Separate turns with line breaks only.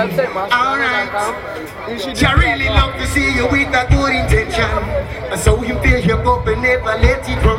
Alright. She really love to see you with a good intention. And so you feel your cup and never let it run.